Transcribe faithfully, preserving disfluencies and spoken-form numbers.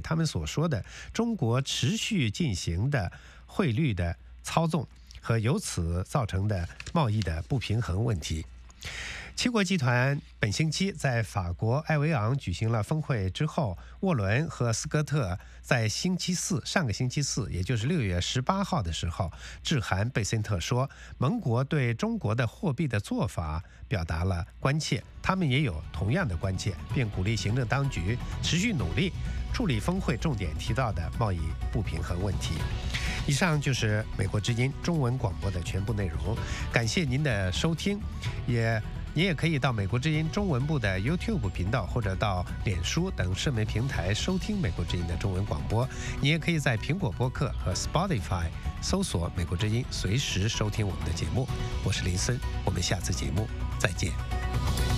他们所说的中国持续进行的汇率的操纵和由此造成的贸易的不平衡问题。七国集团本星期在法国埃维昂举行了峰会之后，沃伦和斯科特在星期四上个星期四也就是六月十八号的时候致函贝森特说，盟国对中国的货币的做法表达了关切，他们也有同样的关切，并鼓励行政当局持续努力处理峰会重点提到的贸易不平衡问题。以上就是美国之音中文广播的全部内容，感谢您的收听，也你也可以到美国之音中文部的 YouTube 频道或者到脸书等社媒平台收听美国之音的中文广播。你也可以在苹果播客和 Spotify 搜索美国之音，随时收听我们的节目。我是林森，我们下次节目再见。